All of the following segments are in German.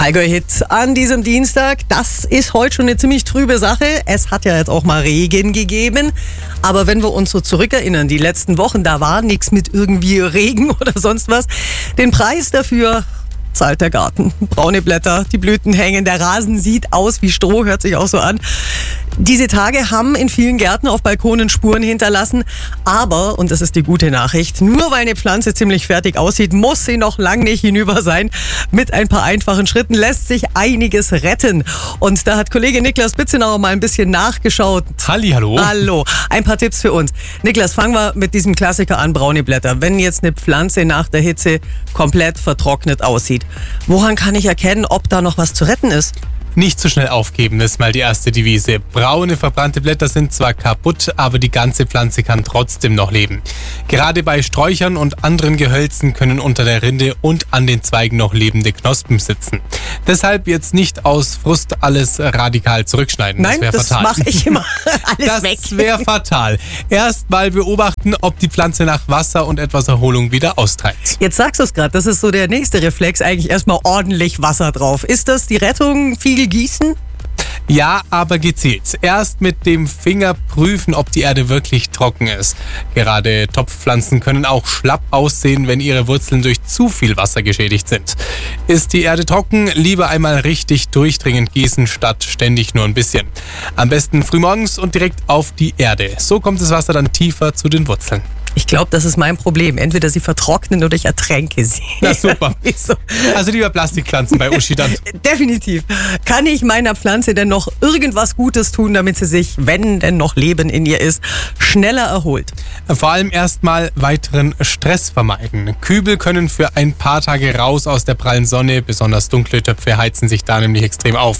Allgäu-Hit an diesem Dienstag. Das ist heute schon eine ziemlich trübe Sache. Es hat ja jetzt auch mal Regen gegeben. Aber wenn wir uns so zurückerinnern, die letzten Wochen, da war nichts mit irgendwie Regen oder sonst was. Den Preis dafür zahlt der Garten. Braune Blätter, die Blüten hängen, der Rasen sieht aus wie Stroh, hört sich auch so an. Diese Tage haben in vielen Gärten auf Balkonen Spuren hinterlassen. Aber, und das ist die gute Nachricht, nur weil eine Pflanze ziemlich fertig aussieht, muss sie noch lang nicht hinüber sein. Mit ein paar einfachen Schritten lässt sich einiges retten. Und da hat Kollege Niklas Bitzenauer mal ein bisschen nachgeschaut. Hallihallo. Hallo. Ein paar Tipps für uns. Niklas, fangen wir mit diesem Klassiker an, braune Blätter. Wenn jetzt eine Pflanze nach der Hitze komplett vertrocknet aussieht, woran kann ich erkennen, ob da noch was zu retten ist? Nicht zu schnell aufgeben, ist mal die erste Devise. Braune, verbrannte Blätter sind zwar kaputt, aber die ganze Pflanze kann trotzdem noch leben. Gerade bei Sträuchern und anderen Gehölzen können unter der Rinde und an den Zweigen noch lebende Knospen sitzen. Deshalb jetzt nicht aus Frust alles radikal zurückschneiden. Nein, das mache ich immer. Alles weg. Das wäre fatal. Erst mal beobachten, ob die Pflanze nach Wasser und etwas Erholung wieder austreibt. Jetzt sagst du es gerade, das ist so der nächste Reflex, eigentlich erstmal ordentlich Wasser drauf. Ist das die Rettung, viel gießen? Ja, aber gezielt. Erst mit dem Finger prüfen, ob die Erde wirklich trocken ist. Gerade Topfpflanzen können auch schlapp aussehen, wenn ihre Wurzeln durch zu viel Wasser geschädigt sind. Ist die Erde trocken, lieber einmal richtig durchdringend gießen, statt ständig nur ein bisschen. Am besten frühmorgens und direkt auf die Erde. So kommt das Wasser dann tiefer zu den Wurzeln. Ich glaube, das ist mein Problem. Entweder sie vertrocknen oder ich ertränke sie. Na super. Also lieber Plastikpflanzen bei Uschi dann. Definitiv. Kann ich meiner Pflanze denn noch irgendwas Gutes tun, damit sie sich, wenn denn noch Leben in ihr ist, schneller erholt? Vor allem erstmal weiteren Stress vermeiden. Kübel können für ein paar Tage raus aus der prallen Sonne. Besonders dunkle Töpfe heizen sich da nämlich extrem auf.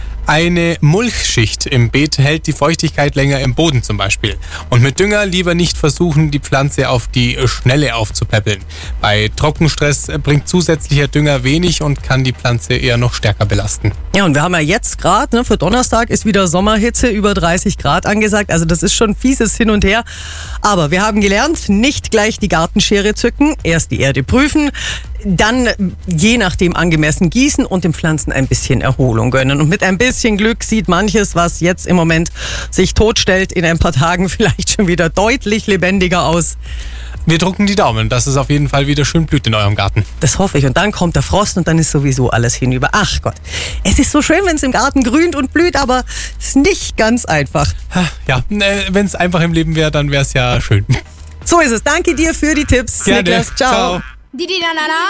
Eine Mulchschicht im Beet hält die Feuchtigkeit länger im Boden zum Beispiel. Und mit Dünger lieber nicht versuchen, die Pflanze auf die Schnelle aufzupäppeln. Bei Trockenstress bringt zusätzlicher Dünger wenig und kann die Pflanze eher noch stärker belasten. Ja, und wir haben ja jetzt gerade, für Donnerstag ist wieder Sommerhitze, über 30 Grad angesagt. Also das ist schon fieses Hin und Her. Aber wir haben gelernt, nicht gleich die Gartenschere zücken, erst die Erde prüfen, dann je nachdem angemessen gießen und den Pflanzen ein bisschen Erholung gönnen. Und mit ein bisschen Glück sieht manches, was jetzt im Moment sich totstellt, in ein paar Tagen vielleicht schon wieder deutlich lebendiger aus. Wir drücken die Daumen, dass es auf jeden Fall wieder schön blüht in eurem Garten. Das hoffe ich. Und dann kommt der Frost und dann ist sowieso alles hinüber. Ach Gott, es ist so schön, wenn es im Garten grünt und blüht, aber es ist nicht ganz einfach. Ja, wenn es einfach im Leben wäre, dann wäre es ja schön. So ist es. Danke dir für die Tipps, Gerne. Niklas. Ciao. Di di na na na.